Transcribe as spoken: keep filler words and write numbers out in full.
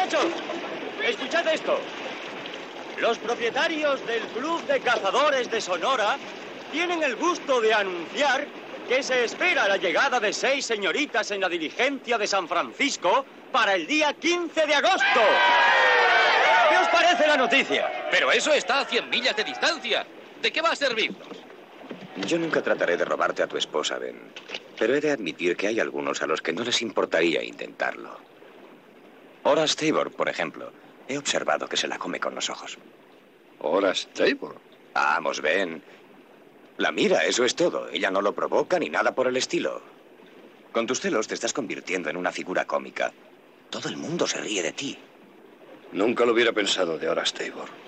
Muchachos, escuchad esto. Los propietarios del Club de Cazadores de Sonora tienen el gusto de anunciar que se espera la llegada de seis señoritas en la diligencia de San Francisco para el día quince de agosto. ¿Qué os parece la noticia? Pero eso está a cien millas de distancia. ¿De qué va a servirnos? Yo nunca trataré de robarte a tu esposa, Ben. Pero he de admitir que hay algunos a los que no les importaría intentarlo. Horace Tabor, por ejemplo. He observado que se la come con los ojos. ¿Horace Tabor? Vamos, Ben. La mira, eso es todo. Ella no lo provoca ni nada por el estilo. Con tus celos te estás convirtiendo en una figura cómica. Todo el mundo se ríe de ti. Nunca lo hubiera pensado de Horace Tabor.